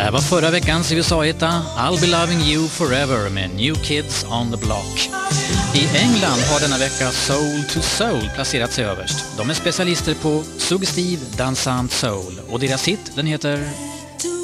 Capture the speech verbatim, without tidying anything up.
Det här var förra veckans U S A-etta I'll be loving you forever med New Kids on the Block. I England har denna vecka Soul to Soul placerat sig överst. De är specialister på suggestiv, dansant soul och deras hit den heter